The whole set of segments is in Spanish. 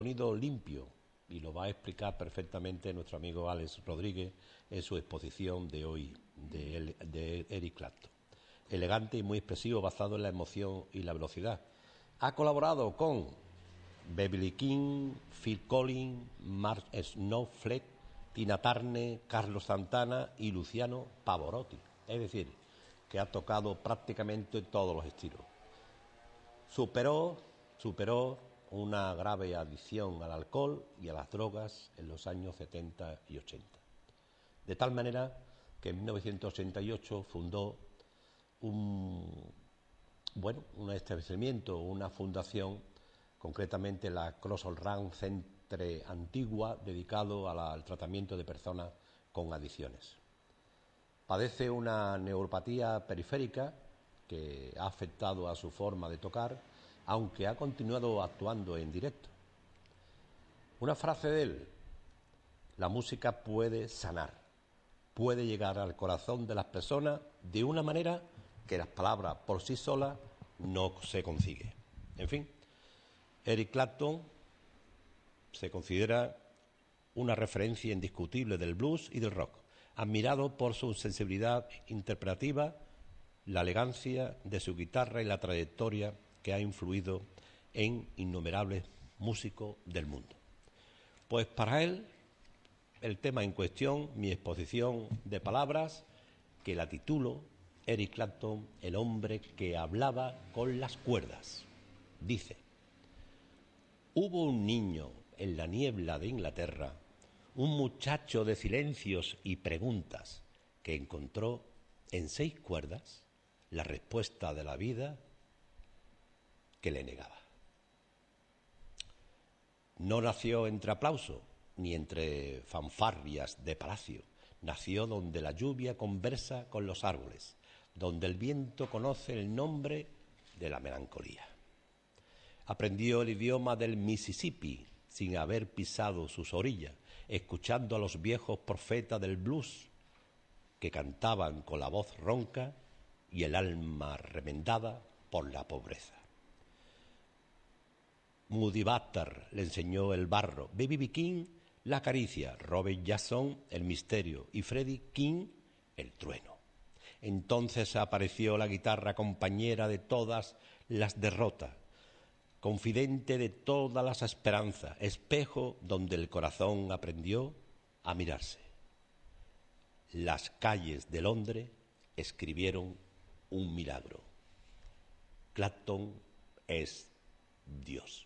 Sonido limpio, y lo va a explicar perfectamente nuestro amigo Alex Rodríguez en su exposición de hoy de Eric Clapton. Elegante y muy expresivo, basado en la emoción y la velocidad. Ha colaborado con Beverly King, Phil Collins, Mark Snowflake, Tina Turner, Carlos Santana y Luciano Pavarotti. Es decir, que ha tocado prácticamente todos los estilos. Superó una grave adicción al alcohol y a las drogas en los años 70 y 80. De tal manera que en 1988 fundó un establecimiento, una fundación, concretamente la Crossroads Run Centre Antigua, dedicado al tratamiento de personas con adicciones. Padece una neuropatía periférica que ha afectado a su forma de tocar, aunque ha continuado actuando en directo. Una frase de él: la música puede sanar, puede llegar al corazón de las personas de una manera que las palabras por sí solas no se consigue. En fin, Eric Clapton se considera una referencia indiscutible del blues y del rock, admirado por su sensibilidad interpretativa, la elegancia de su guitarra y la trayectoria que ha influido en innumerables músicos del mundo. Pues para él, el tema en cuestión, mi exposición de palabras, que la titulo Eric Clapton, el hombre que hablaba con las cuerdas. Dice: hubo un niño en la niebla de Inglaterra, un muchacho de silencios y preguntas, que encontró en 6 cuerdas la respuesta de la vida que le negaba. No nació entre aplauso ni entre fanfarrias de palacio. Nació donde la lluvia conversa con los árboles, donde el viento conoce el nombre de la melancolía. Aprendió el idioma del Mississippi sin haber pisado sus orillas, escuchando a los viejos profetas del blues que cantaban con la voz ronca y el alma remendada por la pobreza. Moody Butler le enseñó el barro, B.B. King la caricia, Robert Jackson el misterio y Freddie King el trueno. Entonces apareció la guitarra, compañera de todas las derrotas, confidente de todas las esperanzas, espejo donde el corazón aprendió a mirarse. Las calles de Londres escribieron un milagro. Clapton es Dios.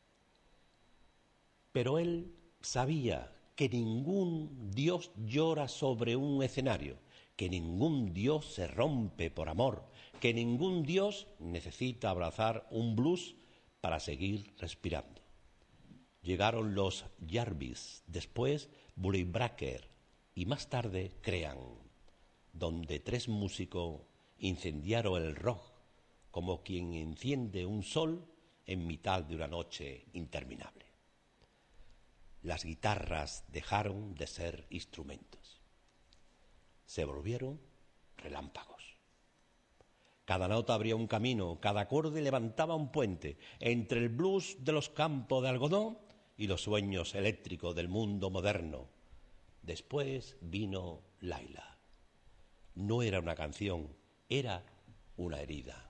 Pero él sabía que ningún Dios llora sobre un escenario, que ningún Dios se rompe por amor, que ningún Dios necesita abrazar un blues para seguir respirando. Llegaron los Jarvis, después Buddy Brecker y más tarde Cream, donde 3 músicos incendiaron el rock como quien enciende un sol en mitad de una noche interminable. Las guitarras dejaron de ser instrumentos. Se volvieron relámpagos. Cada nota abría un camino, cada acorde levantaba un puente entre el blues de los campos de algodón y los sueños eléctricos del mundo moderno. Después vino Laila. No era una canción, era una herida.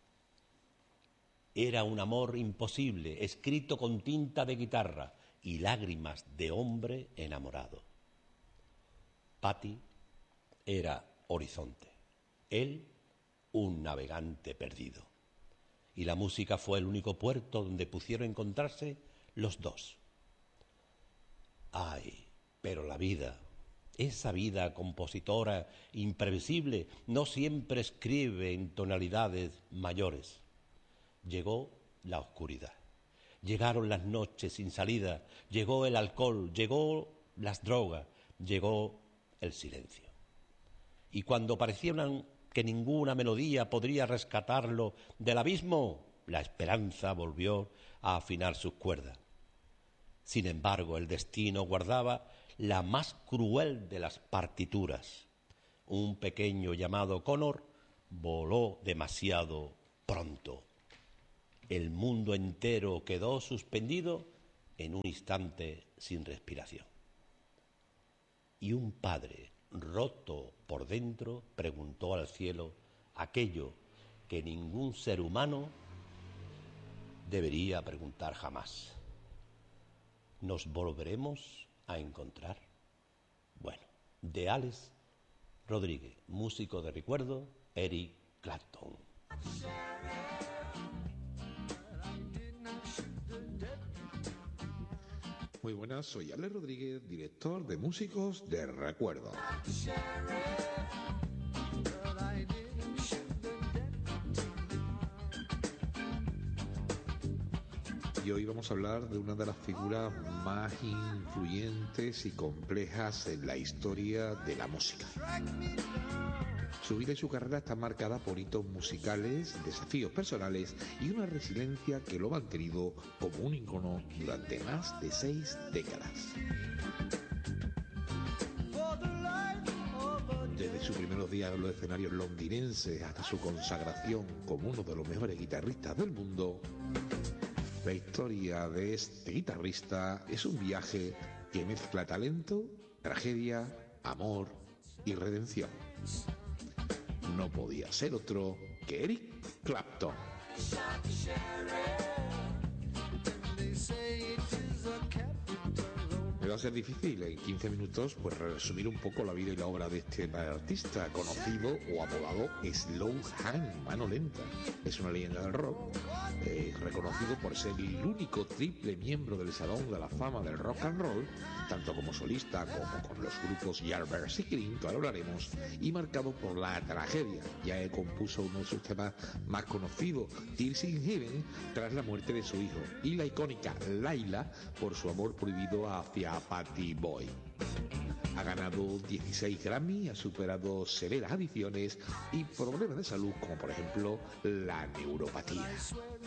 Era un amor imposible, escrito con tinta de guitarra y lágrimas de hombre enamorado. Patty era horizonte, él un navegante perdido. Y la música fue el único puerto donde pudieron encontrarse los dos. Ay, pero la vida, esa vida compositora imprevisible, no siempre escribe en tonalidades mayores. Llegó la oscuridad. Llegaron las noches sin salida, llegó el alcohol, llegó las drogas, llegó el silencio. Y cuando parecía que ninguna melodía podría rescatarlo del abismo, la esperanza volvió a afinar sus cuerdas. Sin embargo, el destino guardaba la más cruel de las partituras. Un pequeño llamado Connor voló demasiado pronto. El mundo entero quedó suspendido en un instante sin respiración. Y un padre, roto por dentro, preguntó al cielo aquello que ningún ser humano debería preguntar jamás. ¿Nos volveremos a encontrar? Bueno, de Alex Rodríguez, músico de recuerdo, Eric Clapton. Muy buenas, soy Alex Rodríguez, director de Músicos de Recuerdo. Y hoy vamos a hablar de una de las figuras más influyentes y complejas en la historia de la música. Su vida y su carrera están marcadas por hitos musicales, desafíos personales y una resiliencia que lo ha mantenido como un ícono durante más de 6 décadas. Desde sus primeros días en los escenarios londinenses hasta su consagración como uno de los mejores guitarristas del mundo, la historia de este guitarrista es un viaje que mezcla talento, tragedia, amor y redención. No podía ser otro que Eric Clapton. Me va a ser difícil en 15 minutos pues resumir un poco la vida y la obra de este artista conocido o apodado Slow Hand, mano lenta. Es una leyenda del rock, reconocido por ser el único triple miembro del Salón de la Fama del Rock and Roll, tanto como solista como con los grupos Yardbirds y Cream, que ahora hablaremos, y marcado por la tragedia, ya que compuso uno de sus temas más conocidos, Tears in Heaven, tras la muerte de su hijo, y la icónica Layla por su amor prohibido hacia Patty Boyd. Ha ganado 16 Grammy, ha superado severas adicciones y problemas de salud como por ejemplo la neuropatía.